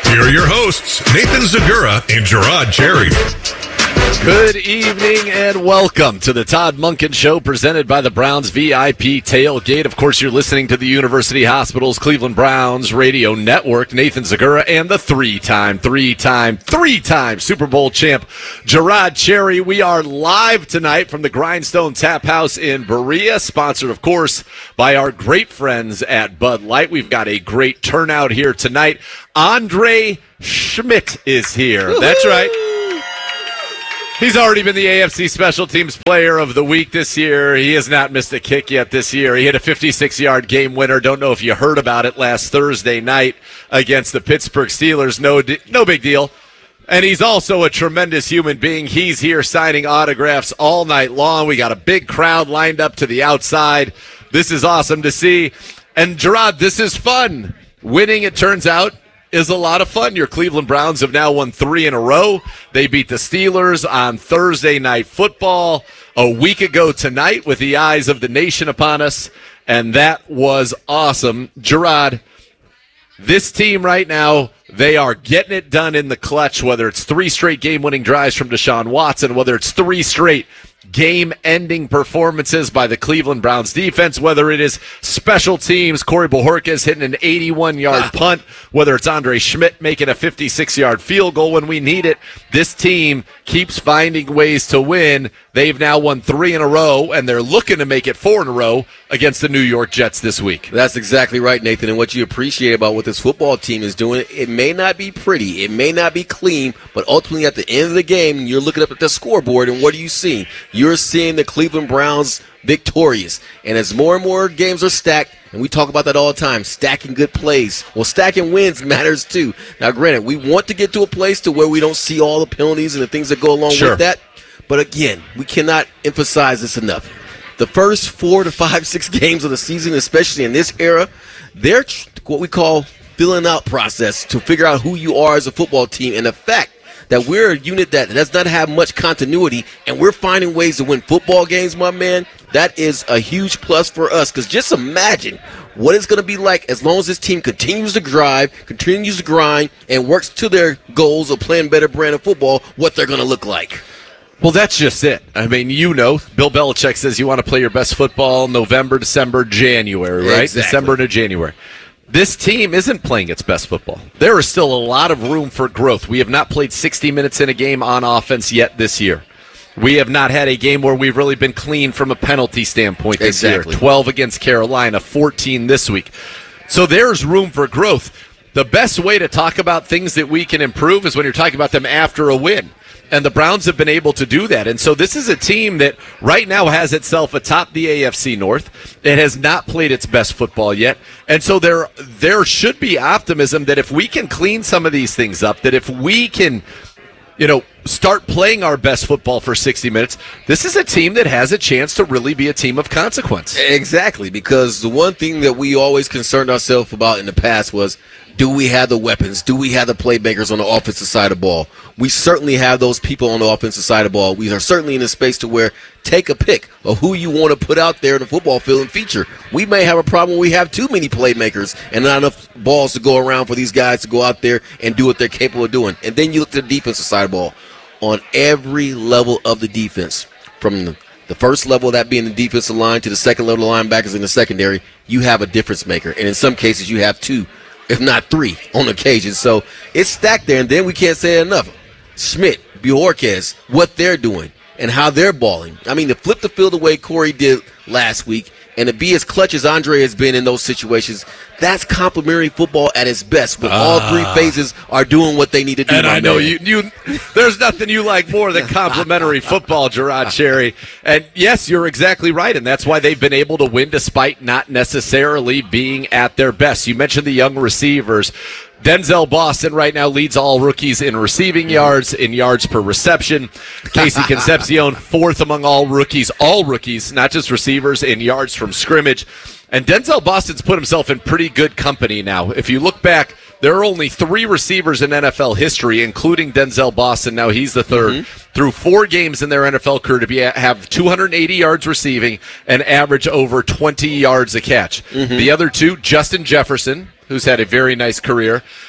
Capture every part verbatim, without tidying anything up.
Here are your hosts, Nathan Zagura and Gerard Cherry. Good evening and welcome to the Todd Monken Show presented by the Browns V I P Tailgate. Of course, you're listening to the University Hospitals Cleveland Browns Radio Network. Nathan Zagura and the three-time, three-time, three-time Super Bowl champ, Gerard Cherry. We are live tonight from the Grindstone Tap House in Berea, sponsored, of course, by our great friends at Bud Light. We've got a great turnout here tonight. Andre Schmidt is here. That's right. He's already been the A F C Special Teams Player of the Week this year. He has not missed a kick yet this year. He hit a fifty-six-yard game winner. Don't know if you heard about it last Thursday night against the Pittsburgh Steelers. No, no big deal. And he's also a tremendous human being. He's here signing autographs all night long. We got a big crowd lined up to the outside. This is awesome to see. And, Gerard, this is fun. Winning, it turns out, is a lot of fun. Your Cleveland Browns have now won three in a row. They beat the Steelers on Thursday Night Football a week ago tonight with the eyes of the nation upon us, and that was awesome. Gerard, this team right now, they are getting it done in the clutch, whether it's three straight game-winning drives from Deshaun Watson, whether it's three straight game-ending performances by the Cleveland Browns defense, whether it is special teams, Corey Bojorquez hitting an eighty-one-yard punt, whether it's Andre Schmidt making a fifty-six-yard field goal when we need it. This team keeps finding ways to win. They've now won three in a row, and they're looking to make it four in a row against the New York Jets this week. That's exactly right, Nathan. And what you appreciate about what this football team is doing, it may not be pretty, it may not be clean, but ultimately at the end of the game, you're looking up at the scoreboard, and what are you seeing? You're seeing the Cleveland Browns victorious. And as more and more games are stacked, and we talk about that all the time, stacking good plays. Well, stacking wins matters too. Now, granted, we want to get to a place to where we don't see all the penalties and the things that go along Sure. with that. But again, we cannot emphasize this enough. The first four to five, six games of the season, especially in this era, they're what we call filling out process to figure out who you are as a football team. And the fact that we're a unit that does not have much continuity and we're finding ways to win football games, my man, that is a huge plus for us. Because just imagine what it's going to be like as long as this team continues to drive, continues to grind, and works to their goals of playing better brand of football, what they're going to look like. Well, that's just it. I mean, you know, Bill Belichick says you want to play your best football November, December, January, right? Exactly. December to January. This team isn't playing its best football. There is still a lot of room for growth. We have not played sixty minutes in a game on offense yet this year. We have not had a game where we've really been clean from a penalty standpoint this Exactly. year. twelve against Carolina, fourteen this week. So there's room for growth. The best way to talk about things that we can improve is when you're talking about them after a win. And the Browns have been able to do that. And so this is a team that right now has itself atop the A F C North. It has not played its best football yet. And so there there should be optimism that if we can clean some of these things up, that if we can, you know, start playing our best football for sixty minutes, this is a team that has a chance to really be a team of consequence. Exactly, because the one thing that we always concerned ourselves about in the past was, do we have the weapons? Do we have the playmakers on the offensive side of the ball? We certainly have those people on the offensive side of the ball. We are certainly in a space to where take a pick of who you want to put out there in the football field and feature. We may have a problem when we have too many playmakers and not enough balls to go around for these guys to go out there and do what they're capable of doing. And then you look at the defensive side of the ball. On every level of the defense, from the, the first level, that being the defensive line, to the second level of linebackers in the secondary, you have a difference maker. And in some cases, you have two, if not three, on occasion. So it's stacked there, and then we can't say it enough. Schmidt, Bjorquez, what they're doing and how they're balling. I mean, to flip the field the way Corey did last week and to be as clutch as Andre has been in those situations, that's complimentary football at its best, when uh, all three phases are doing what they need to do. And I know man. you, you. There's nothing you like more than complimentary football, Gerard Cherry. And yes, you're exactly right, and that's why they've been able to win despite not necessarily being at their best. You mentioned the young receivers. Denzel Boston right now leads all rookies in receiving yards, in yards per reception. Casey Concepcion, fourth among all rookies, all rookies, not just receivers, in yards from scrimmage. And Denzel Boston's put himself in pretty good company now. If you look back, there are only three receivers in N F L history, including Denzel Boston. Now he's the third. Mm-hmm. Through four games in their N F L career to be have two hundred eighty yards receiving and average over twenty yards a catch. Mm-hmm. The other two, Justin Jefferson, who's had a very nice career,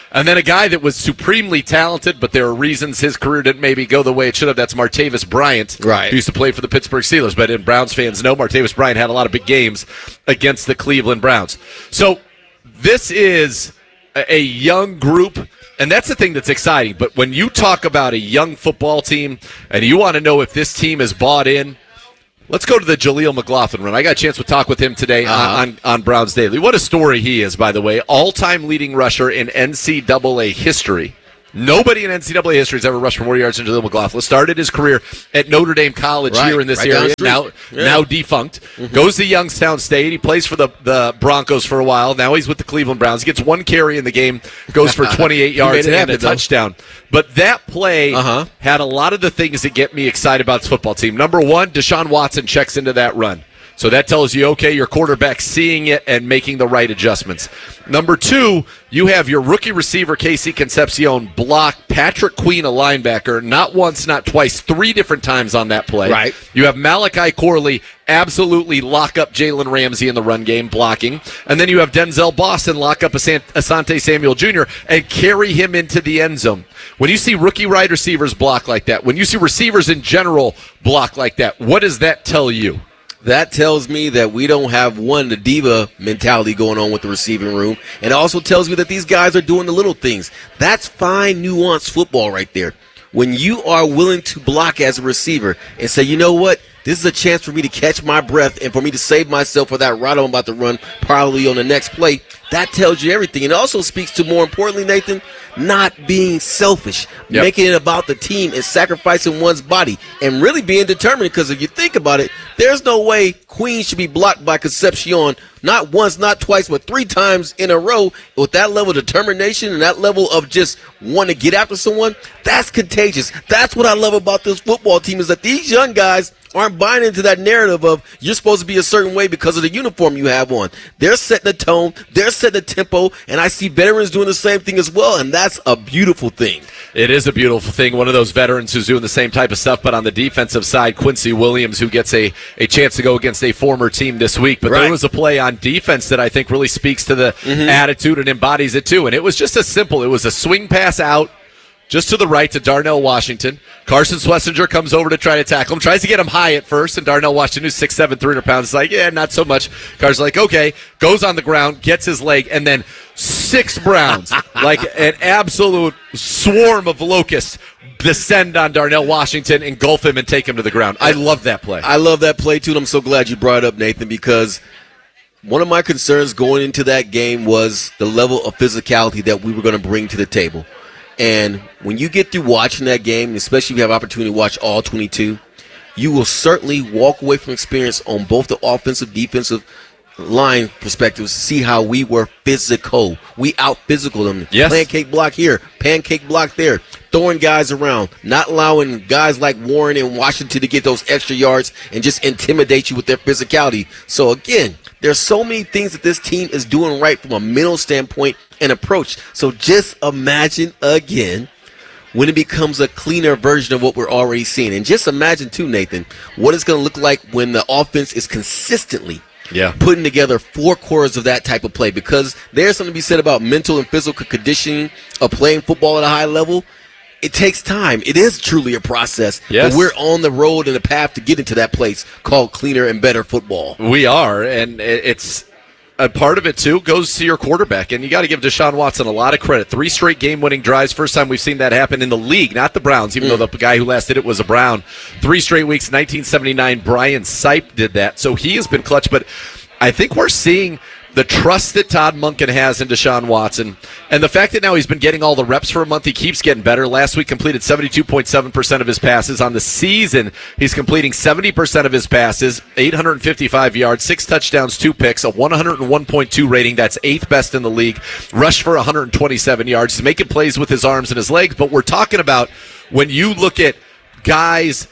And then a guy that was supremely talented, but there are reasons his career didn't maybe go the way it should have. That's Martavis Bryant, right. who used to play for the Pittsburgh Steelers. But in Browns fans know Martavis Bryant had a lot of big games against the Cleveland Browns. So this is a young group, and that's the thing that's exciting. But when you talk about a young football team and you want to know if this team is bought in, let's go to the Jaleel McLaughlin run. I got a chance to talk with him today uh-huh. on, on, on Browns Daily. What a story he is, by the way. All-time leading rusher in N C double A history. Nobody in N C double A history has ever rushed for more yards than Jaleel McLaughlin. Started his career at Notre Dame College right, here in this right area, now yeah. now defunct. Mm-hmm. Goes to Youngstown State. He plays for the, the Broncos for a while. Now he's with the Cleveland Browns. He gets one carry in the game, goes for twenty-eight yards and happen, a touchdown. Though. But that play uh-huh. had a lot of the things that get me excited about this football team. Number one, Deshaun Watson checks into that run. So that tells you, okay, your quarterback seeing it and making the right adjustments. Number two, you have your rookie receiver, Casey Concepcion, block Patrick Queen, a linebacker, not once, not twice, three different times on that play. Right. You have Malachi Corley absolutely lock up Jalen Ramsey in the run game, blocking. And then you have Denzel Boston lock up Asante Samuel Junior and carry him into the end zone. When you see rookie wide receivers block like that, when you see receivers in general block like that, what does that tell you? That tells me that we don't have, one, the diva mentality going on with the receiving room. And it also tells me that these guys are doing the little things. That's fine, nuanced football right there. When you are willing to block as a receiver and say, you know what, this is a chance for me to catch my breath and for me to save myself for that route I'm about to run probably on the next play, that tells you everything. And it also speaks to, more importantly, Nathan, not being selfish, yep. making it about the team and sacrificing one's body and really being determined. Because if you think about it, there's no way Queen should be blocked by Concepcion not once, not twice, but three times in a row with that level of determination and that level of just wanting to get after someone. That's contagious. That's what I love about this football team, is that these young guys aren't buying into that narrative of you're supposed to be a certain way because of the uniform you have on. They're setting the tone, they're setting the tempo, and I see veterans doing the same thing as well, and that's a beautiful thing. It is a beautiful thing. One of those veterans who's doing the same type of stuff, but on the defensive side, Quincy Williams, who gets a, a chance to go against a former team this week. But right. there was a play on defense that I think really speaks to the mm-hmm. attitude and embodies it too, and it was just as simple. It was a swing pass out just to the right to Darnell Washington. Carson Schlesinger comes over to try to tackle him, tries to get him high at first, and Darnell Washington, who's six seven, three hundred pounds, is like, yeah, not so much. Carr's like, okay, goes on the ground, gets his leg, and then six Browns, like an absolute swarm of locusts, descend on Darnell Washington, engulf him, and take him to the ground. I love that play. I love that play, too, and I'm so glad you brought it up, Nathan, because one of my concerns going into that game was the level of physicality that we were going to bring to the table. And when you get through watching that game, especially if you have opportunity to watch all twenty-two, you will certainly walk away from experience on both the offensive, defensive line perspectives to see how we were physical. We out-physical them. Yes. Pancake block here, pancake block there, throwing guys around, not allowing guys like Warren and Washington to get those extra yards and just intimidate you with their physicality. So, again, there's so many things that this team is doing right from a mental standpoint and approach. So just imagine, again, when it becomes a cleaner version of what we're already seeing. And just imagine, too, Nathan, what it's going to look like when the offense is consistently yeah. putting together four quarters of that type of play. Because there's something to be said about mental and physical conditioning of playing football at a high level. It takes time. It is truly a process. Yes. But we're on the road and the path to get into that place called cleaner and better football. We are, and it's a part of it, too, goes to your quarterback. And you got to give Deshaun Watson a lot of credit. Three straight game-winning drives. First time we've seen that happen in the league, not the Browns, even mm. though the guy who last did it was a Brown. Three straight weeks, nineteen seventy-nine, Brian Sipe did that. So he has been clutch. But I think we're seeing the trust that Todd Monken has in Deshaun Watson, and the fact that now he's been getting all the reps for a month, he keeps getting better. Last week completed seventy-two point seven percent of his passes. On the season, he's completing seventy percent of his passes, eight hundred fifty-five yards, six touchdowns, two picks, a one oh one point two rating. That's eighth best in the league. Rushed for one hundred twenty-seven yards. He's making plays with his arms and his legs, but we're talking about when you look at guys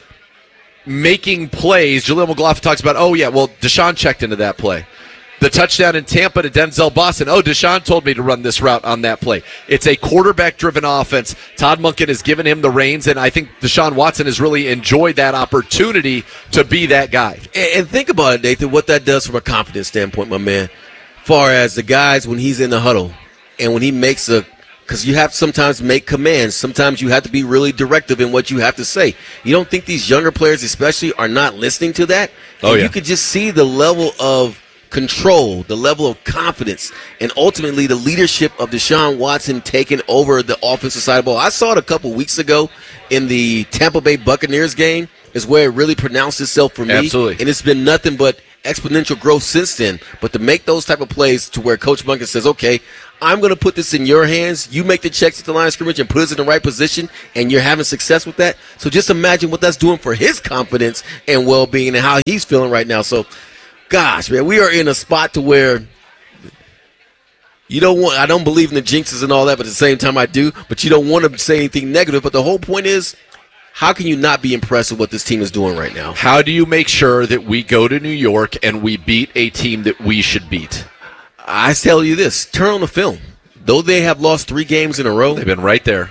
making plays, Jaleel McLaughlin talks about, oh, yeah, well, Deshaun checked into that play. The touchdown in Tampa to Denzel Boston. Oh, Deshaun told me to run this route on that play. It's a quarterback-driven offense. Todd Monken has given him the reins, and I think Deshaun Watson has really enjoyed that opportunity to be that guy. And, and think about it, Nathan, what that does from a confidence standpoint, my man. Far as the guys when he's in the huddle and when he makes a because you have to sometimes make commands. Sometimes you have to be really directive in what you have to say. You don't think these younger players especially are not listening to that? Oh, and yeah. You could just see the level of control, the level of confidence, and ultimately the leadership of Deshaun Watson taking over the offensive side of the ball. I saw it a couple weeks ago in the Tampa Bay Buccaneers game is where it really pronounced itself for me. Absolutely. And it's been nothing but exponential growth since then. But to make those type of plays to where Coach Monken says, okay, I'm going to put this in your hands. You make the checks at the line of scrimmage and put us in the right position, and you're having success with that. So just imagine what that's doing for his confidence and well-being and how he's feeling right now. So, gosh, man, we are in a spot to where you don't want – I don't believe in the jinxes and all that, but at the same time I do. But you don't want to say anything negative. But the whole point is, how can you not be impressed with what this team is doing right now? How do you make sure that we go to New York and we beat a team that we should beat? I tell you this, turn on the film. Though they have lost three games in a row, They've been right there.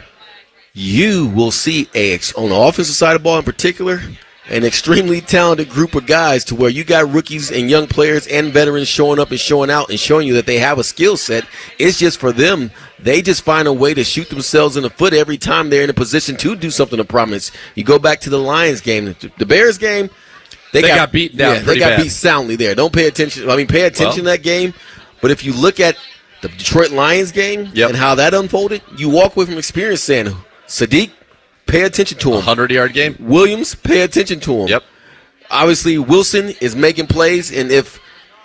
You will see, a on the offensive side of the ball in particular, an extremely talented group of guys to where you got rookies and young players and veterans showing up and showing out and showing you that they have a skill set. It's just for them, they just find a way to shoot themselves in the foot every time they're in a position to do something of prominence. You go back to the Lions game, the Bears game, they, they got, got beat down yeah, pretty They got bad. beat soundly there. Don't pay attention. I mean, pay attention well, to that game. But if you look at the Detroit Lions game yep. and how that unfolded, you walk away from experience saying, Sadiq, pay attention to him. hundred-yard game. Williams, pay attention to him. Yep. Obviously, Wilson is making plays, and if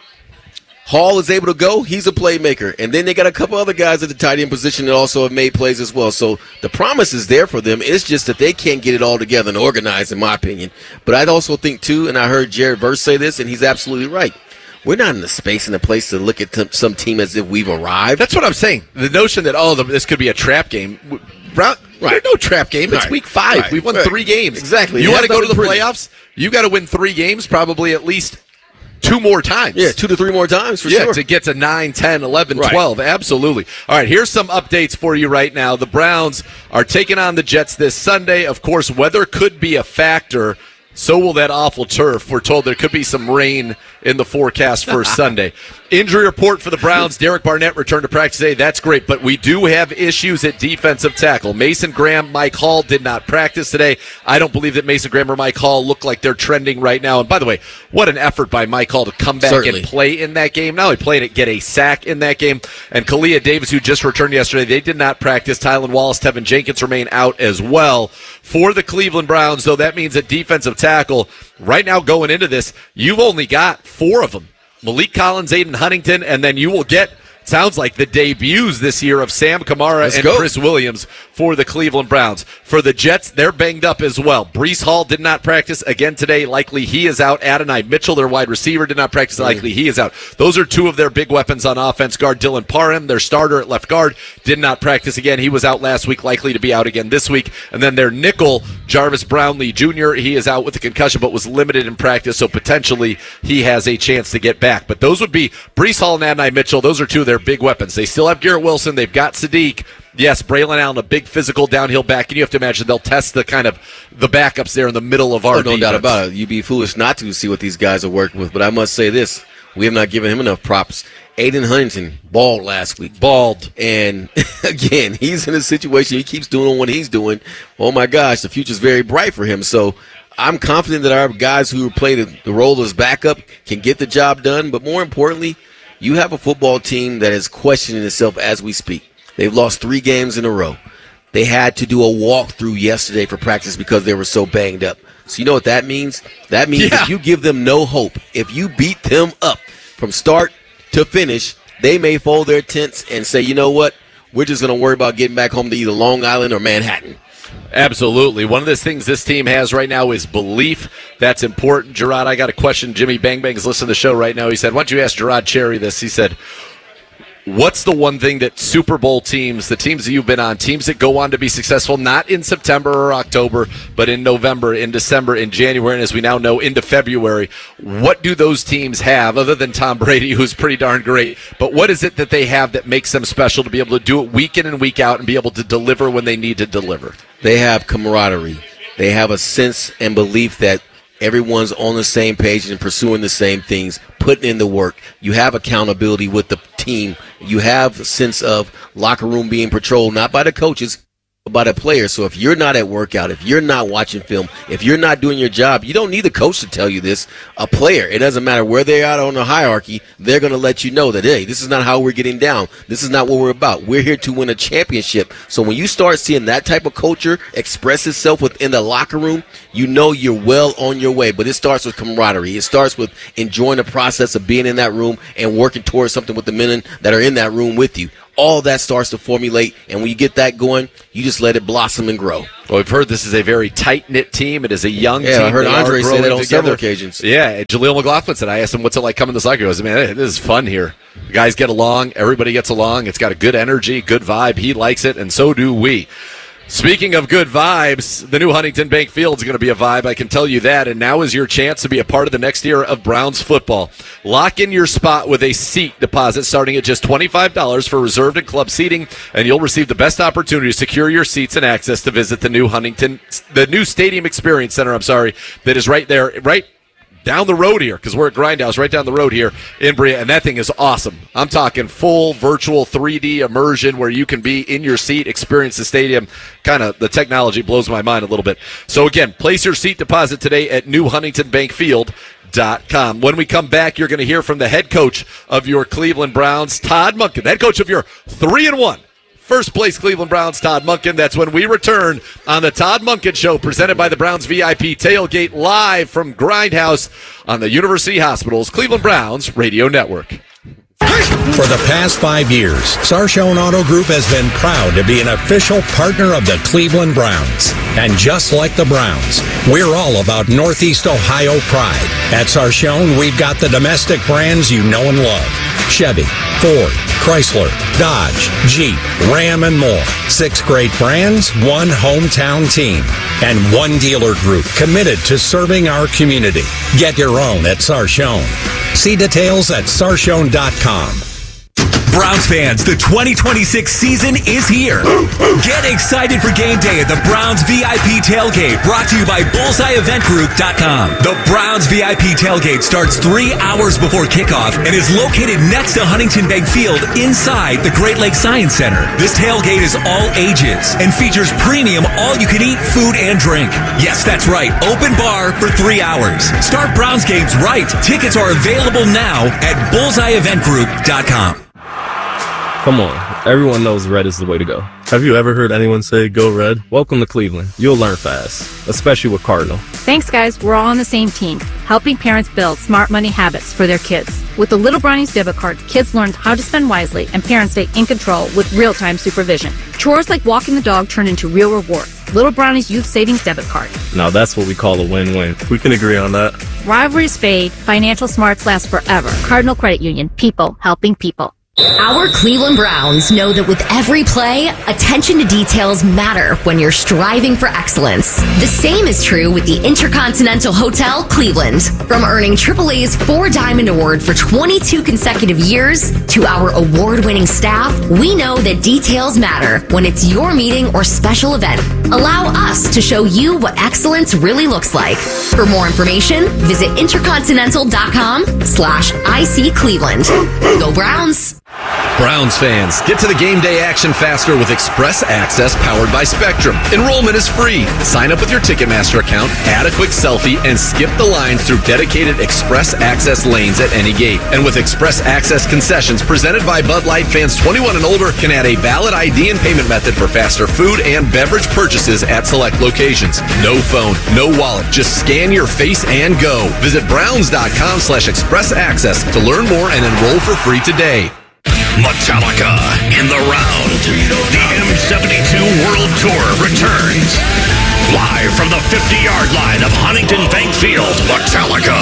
Hall is able to go, he's a playmaker. And then they got a couple other guys at the tight end position that also have made plays as well. So the promise is there for them. It's just that they can't get it all together and organize, in my opinion. But I'd also think, too, and I heard Jared Verse say this, and he's absolutely right. We're not in the space and the place to look at t- some team as if we've arrived. That's what I'm saying. The notion that, oh, the, this could be a trap game. Brown, right. There's no trap game. It's right. week five. Right. We've won right. three games. Exactly. You want to go to the pretty. playoffs? You got to win three games, probably at least two more times. Yeah, two to three more times for yeah, sure. to get to nine, ten, eleven, right. twelve. Absolutely. All right, here's some updates for you right now. The Browns are taking on the Jets this Sunday. Of course, weather could be a factor. So will that awful turf. We're told there could be some rain in the forecast for Sunday. Injury report for the Browns. Derek Barnett returned to practice today. That's great, but we do have issues at defensive tackle. Mason Graham, Mike Hall did not practice today. I don't believe that Mason Graham or Mike Hall look like they're trending right now. And by the way, what an effort by Mike Hall to come back Certainly. and play in that game. Not only playing it, get a sack in that game. And Kalia Davis, who just returned yesterday, they did not practice. Tylan Wallace, Tevin Jenkins remain out as well. For the Cleveland Browns, though, that means at defensive tackle, right now going into this, you've only got four of them. Malik Collins, Aiden Huntington, and then you will get, sounds like, the debuts this year of Sam Kamara Let's and go. Chris Williams for the Cleveland Browns. For the Jets, they're banged up as well. Breece Hall did not practice again today. Likely he is out. Adonai Mitchell, their wide receiver, did not practice. Likely he is out. Those are two of their big weapons on offense. Guard Dylan Parham, their starter at left guard, did not practice again. He was out last week, likely to be out again this week. And then their nickel, Jarvis Brownlee Junior, he is out with a concussion but was limited in practice, so potentially he has a chance to get back. But those would be Breece Hall and Adonai Mitchell. Those are two of their big weapons. They still have Garrett Wilson. They've got Sadiq. Yes, Braylon Allen, a big physical downhill back, and you have to imagine they'll test the kind of the backups there in the middle of our oh, no defense. doubt about it. You'd be foolish not to see what these guys are working with. But I must say this. We have not given him enough props. Aiden Huntington balled last week. Bald. And, again, he's in a situation. He keeps doing what he's doing. Oh, my gosh, the future's very bright for him. So I'm confident that our guys who play the, the role as backup can get the job done. But more importantly, you have a football team that is questioning itself as we speak. They've lost three games in a row. They had to do a walkthrough yesterday for practice because they were so banged up. So you know what that means? That means Yeah. if you give them no hope, if you beat them up from start to finish, they may fold their tents and say, you know what, we're just going to worry about getting back home to either Long Island or Manhattan. Absolutely. One of the things this team has right now is belief. That's important. Gerard, I got a question. Jimmy Bang Bang's listening to the show right now. He said, why don't you ask Gerard Cherry this? He said, what's the one thing that Super Bowl teams, the teams that you've been on, teams that go on to be successful, not in September or October, but in November, in December, in January, and as we now know, into February, what do those teams have, other than Tom Brady, who's pretty darn great, but what is it that they have that makes them special to be able to do it week in and week out and be able to deliver when they need to deliver? They have camaraderie. They have a sense and belief that everyone's on the same page and pursuing the same things. putting in the work. You have accountability with the team. You have a sense of locker room being patrolled, not by the coaches, but by the players. So if you're not at workout, if you're not watching film, if you're not doing your job, you don't need the coach to tell you this. A player, it doesn't matter where they're at on the hierarchy, they're going to let you know that, hey, this is not how we're getting down. This is not what we're about. We're here to win a championship. So when you start seeing that type of culture express itself within the locker room, you know you're well on your way. But it starts with camaraderie. It starts with enjoying the process of being in that room and working towards something with the men that are in that room with you. All that starts to formulate, and when you get that going, you just let it blossom and grow. Well, we've heard this is a very tight-knit team. It is a young yeah, team. I heard Andre say that on together. several occasions. Yeah, Jaleel McLaughlin said, I asked him, what's it like coming to this locker? He goes, man, this is fun here. The guys get along. Everybody gets along. It's got a good energy, good vibe. He likes it, and so do we. Speaking of good vibes, the new Huntington Bank Field is going to be a vibe, I can tell you that, and now is your chance to be a part of the next era of Browns football. Lock in your spot with a seat deposit starting at just twenty-five dollars for reserved and club seating, and you'll receive the best opportunity to secure your seats and access to visit the new Huntington, the new Stadium Experience Center, I'm sorry, that is right there, right down the road here, because we're at Grindhouse, right down the road here in Berea, and that thing is awesome. I'm talking full virtual three D immersion where you can be in your seat, experience the stadium. Kind of, the technology blows my mind a little bit. So again, place your seat deposit today at new huntington bank field dot com. When we come back, you're going to hear from the head coach of your Cleveland Browns, Todd Monken, head coach of your three and one. First place Cleveland Browns, Todd Monken. That's when we return on the Todd Monken Show, presented by the Browns V I P Tailgate, live from Grindhouse on the University Hospital's Cleveland Browns Radio Network. For the past five years, Sarshone Auto Group has been proud to be an official partner of the Cleveland Browns. And just like the Browns, we're all about Northeast Ohio pride. At Sarshone, we've got the domestic brands you know and love. Chevy, Ford, Chrysler, Dodge, Jeep, Ram, and more. Six great brands, one hometown team, and one dealer group committed to serving our community. Get your own at Sarshone. See details at sarshone dot com. Browns fans, the twenty twenty-six season is here. Get excited for game day at the Browns V I P Tailgate, brought to you by bullseye event group dot com. The Browns V I P Tailgate starts three hours before kickoff and is located next to Huntington Bank Field inside the Great Lakes Science Center. This tailgate is all ages and features premium all-you-can-eat food and drink. Yes, that's right, open bar for three hours. Start Browns games right. Tickets are available now at bullseye event group dot com. Come on, everyone knows red is the way to go. Have you ever heard anyone say, go red? Welcome to Cleveland. You'll learn fast, especially with Cardinal. Thanks, guys. We're all on the same team, helping parents build smart money habits for their kids. With the Little Brownies debit card, kids learn how to spend wisely, and parents stay in control with real-time supervision. Chores like walking the dog turn into real rewards. Little Brownies Youth Savings Debit Card. Now that's what we call a win-win. We can agree on that. Rivalries fade. Financial smarts last forever. Cardinal Credit Union. People helping people. Our Cleveland Browns know that with every play, attention to details matter when you're striving for excellence. The same is true with the Intercontinental Hotel Cleveland. From earning triple A's Four Diamond Award for twenty-two consecutive years to our award-winning staff, we know that details matter when it's your meeting or special event. Allow us to show you what excellence really looks like. For more information, visit intercontinental.com slash IC Cleveland. Go Browns! Browns fans, get to the game day action faster with Express Access powered by Spectrum. Enrollment is free. Sign up with your Ticketmaster account, add a quick selfie, and skip the lines through dedicated Express Access lanes at any gate. And with Express Access concessions presented by Bud Light, fans twenty-one and older can add a valid I D and payment method for faster food and beverage purchases at select locations. No phone, no wallet, just scan your face and go. Visit browns.com slash express access to learn more and enroll for free today. Metallica in the round. The M seventy-two World Tour returns. Live from the fifty-yard line of Huntington Bank Field, Metallica.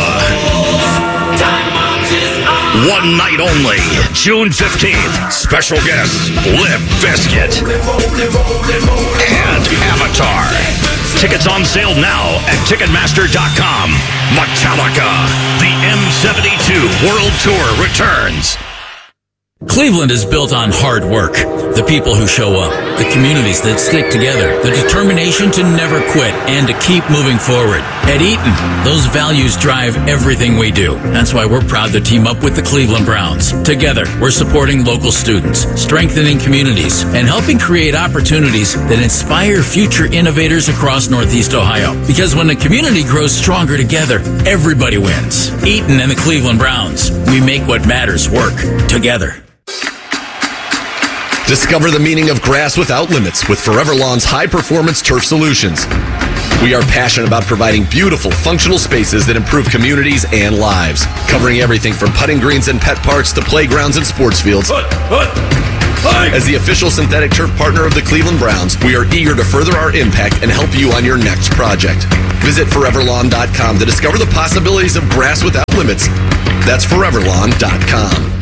One night only, June fifteenth. Special guests, Limp Bizkit and Avatar. Tickets on sale now at ticketmaster dot com. Metallica, the M seventy-two World Tour returns. Cleveland is built on hard work. The people who show up, the communities that stick together, the determination to never quit and to keep moving forward. At Eaton, those values drive everything we do. That's why we're proud to team up with the Cleveland Browns. Together, we're supporting local students, strengthening communities, and helping create opportunities that inspire future innovators across Northeast Ohio. Because when the community grows stronger together, everybody wins. Eaton and the Cleveland Browns. We make what matters work together. Discover the meaning of grass without limits with Forever Lawn's high-performance turf solutions. We are passionate about providing beautiful, functional spaces that improve communities and lives, covering everything from putting greens and pet parks to playgrounds and sports fields. As the official synthetic turf partner of the Cleveland Browns, we are eager to further our impact and help you on your next project. Visit forever lawn dot com to discover the possibilities of grass without limits. That's forever lawn dot com.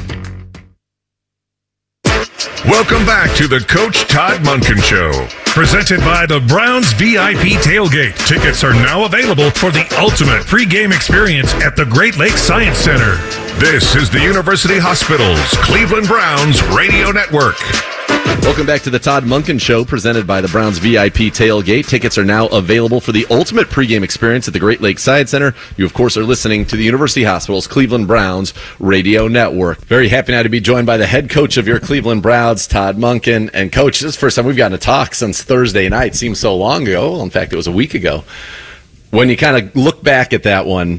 Welcome back to the Coach Todd Monken Show, presented by the Browns V I P Tailgate. Tickets are now available for the ultimate pregame experience at the Great Lakes Science Center. This is the University Hospitals Cleveland Browns Radio Network. Welcome back to the Todd Monken Show, presented by the Browns V I P Tailgate. Tickets are now available for the ultimate pregame experience at the Great Lakes Science Center. You, of course, are listening to the University Hospitals Cleveland Browns Radio Network. Very happy now to be joined by the head coach of your Cleveland Browns, Todd Monken. And, Coach, this is the first time we've gotten to talk since Thursday night. Seems so long ago. Well, in fact, it was a week ago. When you kind of look back at that one,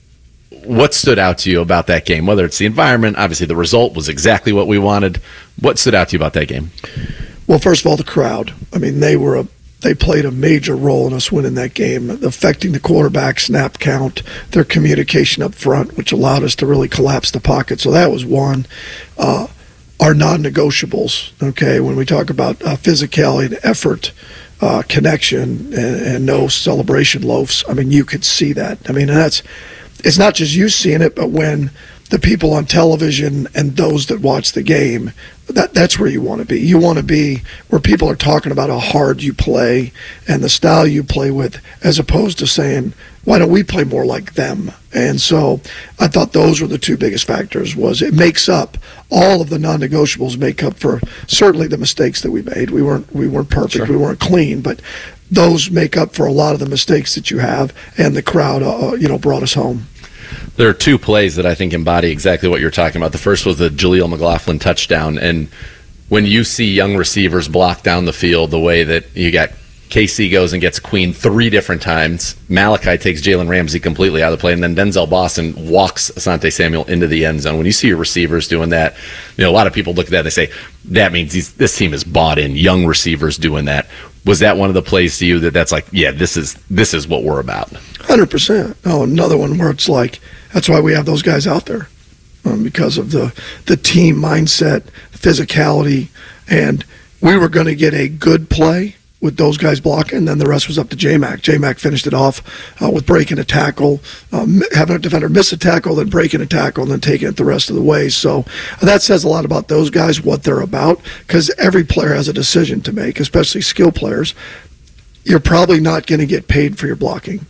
what stood out to you about that game? Whether it's the environment, obviously the result was exactly what we wanted. What stood out to you about that game? Well, first of all, the crowd. I mean, they were a, they played a major role in us winning that game, affecting the quarterback snap count, their communication up front, which allowed us to really collapse the pocket. So that was one. Uh, our non-negotiables, okay, when we talk about uh, physicality and effort, uh, connection, and, and no celebration loafs, I mean, you could see that. I mean, that's it's not just you seeing it, but when the people on television and those that watch the game, that that's where you want to be. You want to be where people are talking about how hard you play and the style you play with, as opposed to saying, why don't we play more like them? And so I thought those were the two biggest factors. Was it makes up, all of the non-negotiables make up for certainly the mistakes that we made. We weren't we weren't perfect, sure. We weren't clean, but those make up for a lot of the mistakes that you have, and the crowd uh, you know brought us home. There are two plays that I think embody exactly what you're talking about. The first was the Jaleel McLaughlin touchdown, and when you see young receivers block down the field the way that you got K C goes and gets Queen three different times, Malachi takes Jalen Ramsey completely out of the play, and then Denzel Boston walks Asante Samuel into the end zone. When you see your receivers doing that, you know, a lot of people look at that and they say, that means these, this team is bought in, young receivers doing that. Was that one of the plays to you that that's like, yeah, this is this is what we're about? one hundred percent. Oh, another one where it's like, that's why we have those guys out there, um, because of the, the team mindset, physicality, and we were going to get a good play with those guys blocking, and then the rest was up to J-Mac. J-Mac finished it off uh, with breaking a tackle, um, having a defender miss a tackle, then breaking a tackle, and then taking it the rest of the way. So uh, that says a lot about those guys, what they're about, because every player has a decision to make, especially skill players. You're probably not going to get paid for your blocking,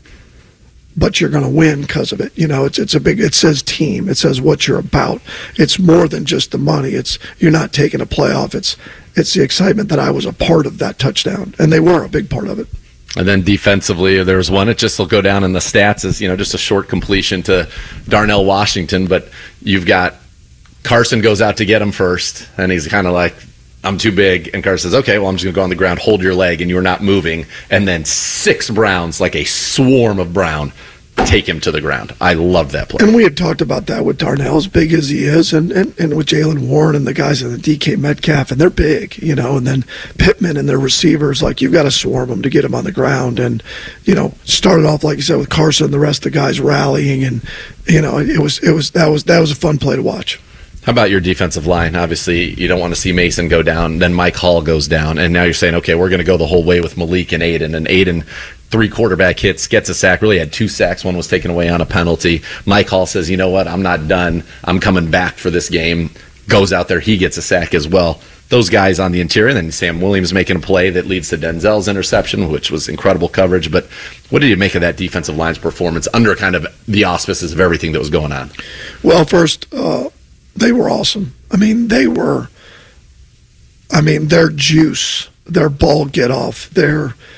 but you're going to win because of it. You know, it's it's a big, it says team. It says what you're about. It's more than just the money. It's, you're not taking a playoff. It's, it's the excitement that I was a part of that touchdown, and they were a big part of it. And then defensively, there was one, it just will go down in the stats as, you know, just a short completion to Darnell Washington, but you've got Carson goes out to get him first, and he's kind of like, I'm too big, and Carson says, okay, well, I'm just going to go on the ground, hold your leg, and you're not moving, and then six Browns, like a swarm of Brown, take him to the ground. I love that play. And we had talked about that with Darnell, as big as he is, and, and, and with Jalen Warren and the guys in the D K Metcalf, and they're big, you know, and then Pittman and their receivers, like, you've got to swarm them to get them on the ground. And, you know, started off, like you said, with Carson and the rest of the guys rallying, and, you know, it was, it was, that was, that was a fun play to watch. How about your defensive line? Obviously, you don't want to see Mason go down. Then Mike Hall goes down, and now you're saying, okay, we're going to go the whole way with Malik and Aiden. And Aiden, three quarterback hits, gets a sack, really had two sacks. One was taken away on a penalty. Mike Hall says, you know what, I'm not done. I'm coming back for this game. Goes out there, he gets a sack as well. Those guys on the interior, and then Sam Williams making a play that leads to Denzel's interception, which was incredible coverage. But what did you make of that defensive line's performance under kind of the auspices of everything that was going on? Well, first, uh, they were awesome. I mean, they were, I mean, their juice, their ball get off, their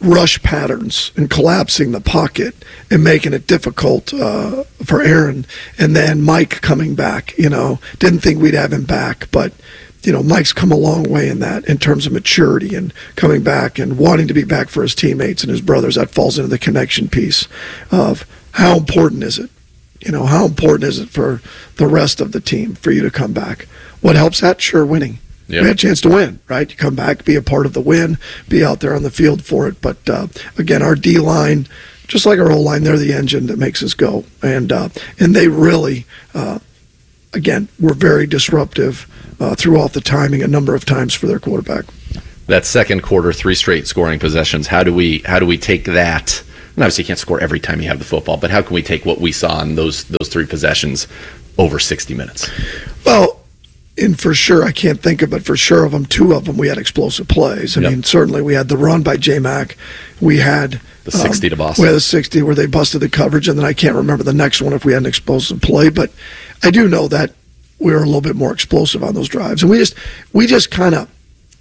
rush patterns and collapsing the pocket and making it difficult uh, for Aaron. And then Mike coming back, you know, didn't think we'd have him back, but you know, Mike's come a long way in that, in terms of maturity and coming back and wanting to be back for his teammates and his brothers. That falls into the connection piece of how important is it? You know, how important is it for the rest of the team for you to come back? What helps that? Sure, winning. Yep. We had a chance to win, right? You come back, be a part of the win, be out there on the field for it. But, uh, again, our D-line, just like our O-line, they're the engine that makes us go. And, uh, and they really, uh, again, were very disruptive Uh, threw off the timing a number of times for their quarterback. That second quarter, three straight scoring possessions. How do we how do we take that? And obviously, you can't score every time you have the football, but how can we take what we saw in those those three possessions over sixty minutes? Well, and for sure, I can't think of it. For sure, of them, two of them, we had explosive plays. I yep. mean, certainly we had the run by J-Mac. We had the sixty um, to Boston. We had the sixty where they busted the coverage, and then I can't remember the next one if we had an explosive play. But I do know that we were a little bit more explosive on those drives. And we just we just kind of,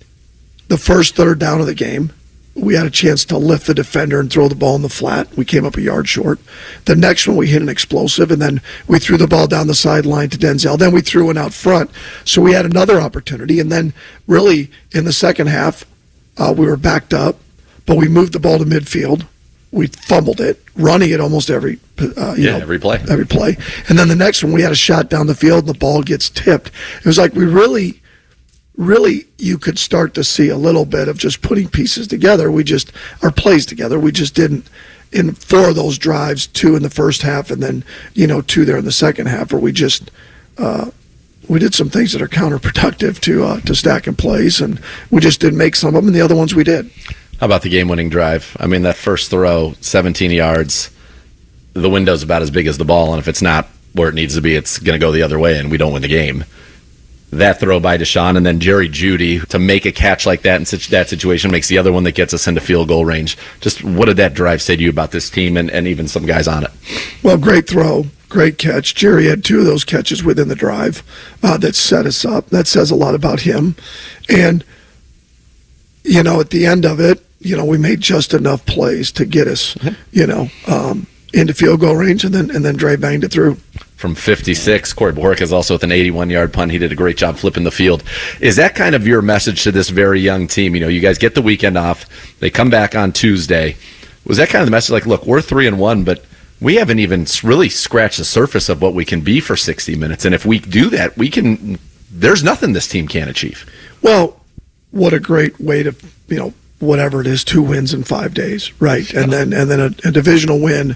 the first third down of the game, we had a chance to lift the defender and throw the ball in the flat. We came up a yard short. The next one, we hit an explosive, and then we threw the ball down the sideline to Denzel. Then we threw one out front. So we had another opportunity. And then really in the second half, uh, we were backed up, but we moved the ball to midfield. We fumbled it, running it almost every uh, you yeah, know, every play. Every play. And then the next one, we had a shot down the field, and the ball gets tipped. It was like we really, really, you could start to see a little bit of just putting pieces together. We just, our plays together, we just didn't, in four of those drives, two in the first half, and then, you know, two there in the second half, where we just, uh, we did some things that are counterproductive to uh, to stacking plays, and we just didn't make some of them, and the other ones we did. How about the game-winning drive? I mean, that first throw, seventeen yards, the window's about as big as the ball, and if it's not where it needs to be, it's going to go the other way, and we don't win the game. That throw by Deshaun, and then Jerry Jeudy to make a catch like that in such that situation makes the other one that gets us into field goal range. Just what did that drive say to you about this team and, and even some guys on it? Well, great throw, great catch. Jerry had two of those catches within the drive uh, that set us up. That says a lot about him. And, you know, at the end of it, you know, we made just enough plays to get us, you know, um, into field goal range, and then and then Dre banged it through. From fifty-six, Corey Boric is also with an eighty-one-yard punt. He did a great job flipping the field. Is that kind of your message to this very young team? You know, you guys get the weekend off. They come back on Tuesday. Was that kind of the message, like, look, we're three and one, but we haven't even really scratched the surface of what we can be for sixty minutes, and if we do that, we can. There's nothing this team can't achieve. Well, what a great way to, you know, whatever it is, two wins in five days, right? And then and then a, a divisional win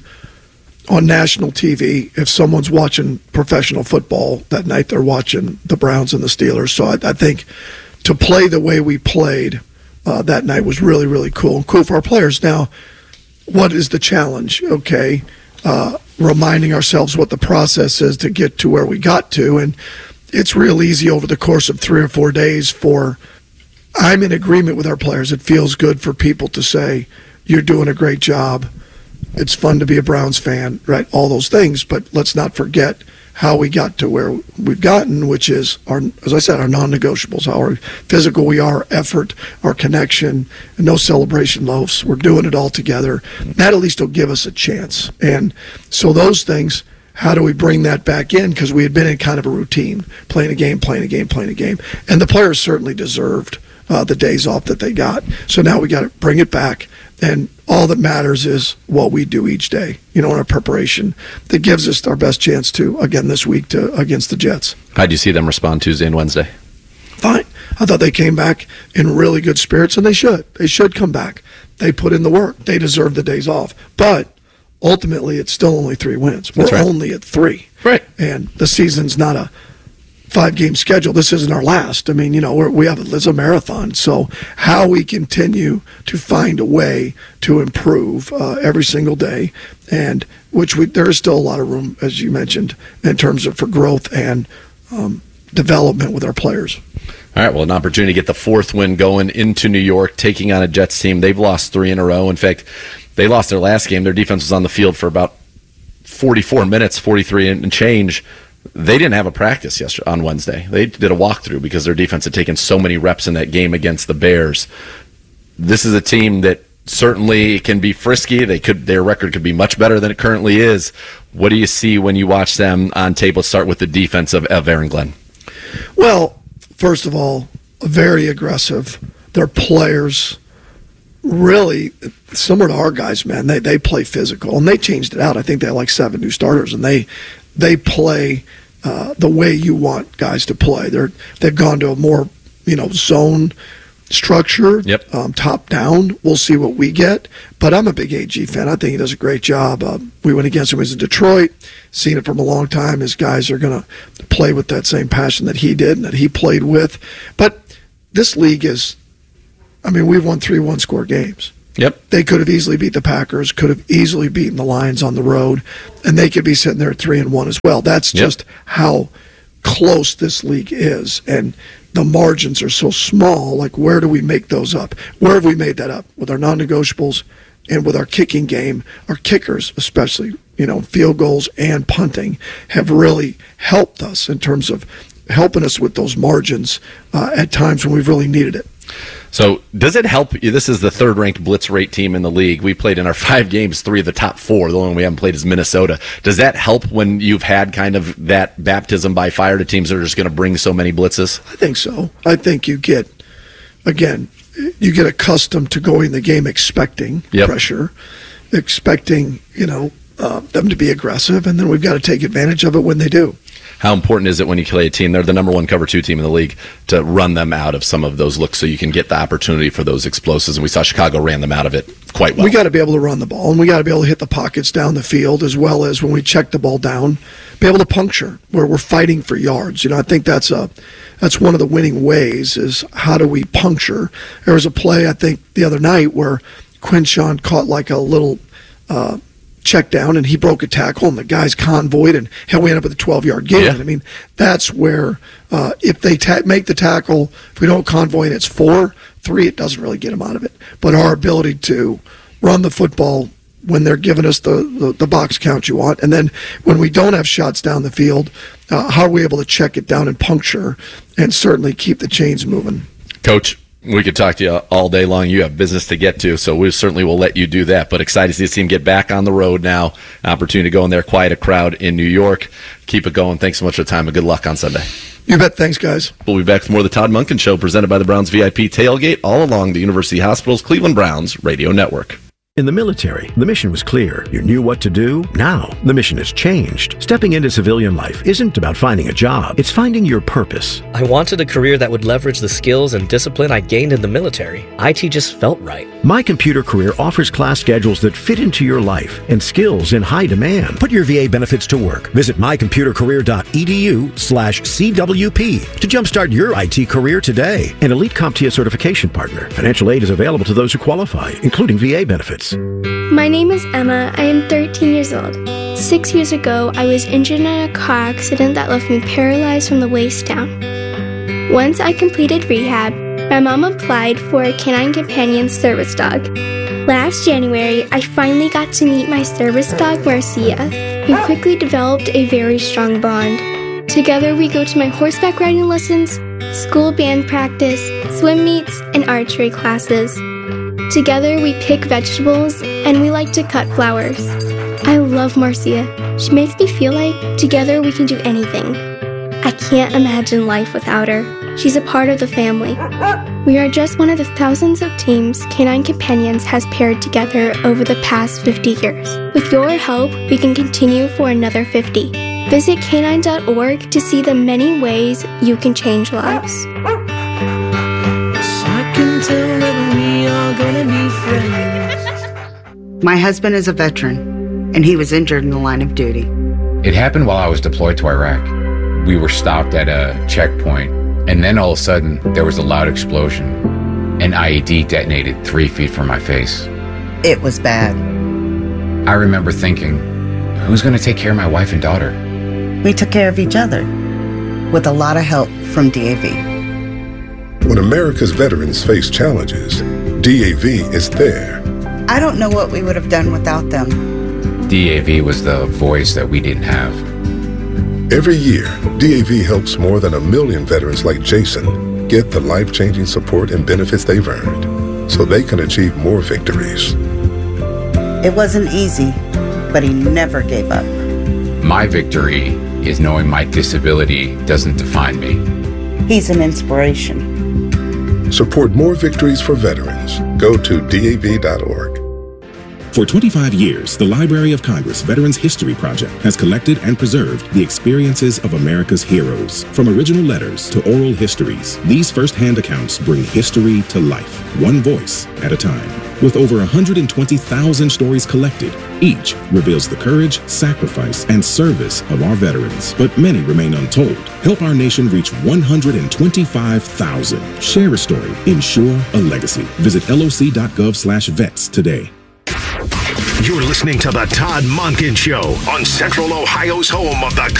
on national T V. If someone's watching professional football that night, they're watching the Browns and the Steelers. So I, I think to play the way we played uh, that night was really, really cool. Cool for our players. Now, what is the challenge? Okay, uh, reminding ourselves what the process is to get to where we got to. And it's real easy over the course of three or four days for, I'm in agreement with our players. It feels good for people to say, you're doing a great job. It's fun to be a Browns fan, right? All those things, but let's not forget how we got to where we've gotten, which is, our, as I said, our non-negotiables, how our physical we are, effort, our connection, and no celebration loafs. We're doing it all together. That at least will give us a chance. And so those things, how do we bring that back in? Because we had been in kind of a routine, playing a game, playing a game, playing a game. And the players certainly deserved uh, the days off that they got. So now we got to bring it back. And all that matters is what we do each day, you know, in our preparation that gives us our best chance to, again, this week to against the Jets. How'd you see them respond Tuesday and Wednesday? Fine. I thought they came back in really good spirits, and they should. They should come back. They put in the work. They deserve the days off. But ultimately, it's still only three wins. We're right. only at three. Right. And the season's not a five-game schedule. This isn't our last. I mean, you know, we're, we have it's a marathon. So how we continue to find a way to improve uh, every single day, and which we, there is still a lot of room, as you mentioned, in terms of for growth and um, development with our players. All right, well, an opportunity to get the fourth win going into New York, taking on a Jets team. They've lost three in a row. In fact, they lost their last game. Their defense was on the field for about forty-four minutes, forty-three and change. They didn't have a practice yesterday on Wednesday. They did a walkthrough because their defense had taken so many reps in that game against the Bears. This is a team that certainly can be frisky. They could their record could be much better than it currently is. What do you see when you watch them on tape? Let's start with the defense of, of Aaron Glenn. Well, first of all, very aggressive. Their players really similar to our guys, man. They they play physical, and they changed it out. I think they had like seven new starters, and they they play uh, the way you want guys to play. They're they've gone to a more you know zone structure, yep. um, top down. We'll see what we get. But I'm a big A G fan. I think he does a great job. Uh, we went against him in Detroit, seen it from a long time. His guys are going to play with that same passion that he did and that he played with. But this league is, I mean, we've won three one-score games. Yep. They could have easily beat the Packers, could have easily beaten the Lions on the road, and they could be sitting there at three and one as well. That's yep. just how close this league is, and the margins are so small. Like, where do we make those up? Where have we made that up? With our non-negotiables and with our kicking game. Our kickers, especially, you know, field goals and punting, have really helped us in terms of helping us with those margins uh, at times when we've really needed it. So does it help? This is the third-ranked blitz rate team in the league. We played in our five games, three of the top four. The only one we haven't played is Minnesota. Does that help when you've had kind of that baptism by fire to teams that are just going to bring so many blitzes? I think so. I think you get, again, you get accustomed to going the game expecting yep. pressure, expecting, you know, uh, them to be aggressive, and then we've got to take advantage of it when they do. How important is it when you play a team, they're the number one cover two team in the league, to run them out of some of those looks so you can get the opportunity for those explosives? And we saw Chicago ran them out of it quite well. We got to be able to run the ball, and we got to be able to hit the pockets down the field, as well as when we check the ball down, be able to puncture where we're fighting for yards. You know, I think that's a that's one of the winning ways, is how do we puncture. There was a play, I think, the other night where Quinshawn caught like a little uh, check down, and he broke a tackle, and the guy's convoyed, and hell, we end up with a twelve-yard gain. Yeah. I mean, that's where uh, if they ta- make the tackle, if we don't convoy and it's four, three, it doesn't really get them out of it. But our ability to run the football when they're giving us the, the, the box count you want, and then when we don't have shots down the field, uh, how are we able to check it down and puncture and certainly keep the chains moving? Coach, we could talk to you all day long. You have business to get to, so we certainly will let you do that. But excited to see this team get back on the road now. Opportunity to go in there, quiet a crowd in New York. Keep it going. Thanks so much for the time, and good luck on Sunday. You bet. Thanks, guys. We'll be back with more of the Todd Monken Show, presented by the Browns V I P Tailgate, all along the University Hospital's Cleveland Browns Radio Network. In the military, the mission was clear. You knew what to do. Now, the mission has changed. Stepping into civilian life isn't about finding a job. It's finding your purpose. I wanted a career that would leverage the skills and discipline I gained in the military. I T just felt right. My Computer Career offers class schedules that fit into your life and skills in high demand. Put your V A benefits to work. Visit mycomputercareer.edu slash CWP to jumpstart your I T career today. An Elite CompTIA certification partner. Financial aid is available to those who qualify, including V A benefits. My name is Emma. I am thirteen years old. Six years ago, I was injured in a car accident that left me paralyzed from the waist down. Once I completed rehab, my mom applied for a Canine Companion service dog. Last January, I finally got to meet my service dog, Marcia. We quickly developed a very strong bond. Together, we go to my horseback riding lessons, school band practice, swim meets, and archery classes. Together, we pick vegetables, and we like to cut flowers. I love Marcia. She makes me feel like together we can do anything. I can't imagine life without her. She's a part of the family. We are just one of the thousands of teams Canine Companions has paired together over the past fifty years. With your help, we can continue for another fifty. Visit canine dot org to see the many ways you can change lives. My husband is a veteran, and he was injured in the line of duty. It happened while I was deployed to Iraq. We were stopped at a checkpoint, and then all of a sudden, there was a loud explosion. An I E D detonated three feet from my face. It was bad. I remember thinking, who's going to take care of my wife and daughter? We took care of each other, with a lot of help from D A V. When America's veterans face challenges, D A V is there. I don't know what we would have done without them. D A V was the voice that we didn't have. Every year, D A V helps more than a million veterans like Jason get the life-changing support and benefits they've earned. so they can achieve more victories. It wasn't easy, but he never gave up. My victory is knowing my disability doesn't define me. He's an inspiration. Support more victories for veterans. Go to D A V dot org. For twenty-five years, the Library of Congress Veterans History Project has collected and preserved the experiences of America's heroes. From original letters to oral histories, these first-hand accounts bring history to life, one voice at a time. With over one hundred twenty thousand stories collected, each reveals the courage, sacrifice, and service of our veterans. But many remain untold. Help our nation reach one hundred twenty-five thousand. Share a story. Ensure a legacy. Visit L O C dot gov slash vets today. You're listening to the Todd Monken Show on Central Ohio's home of the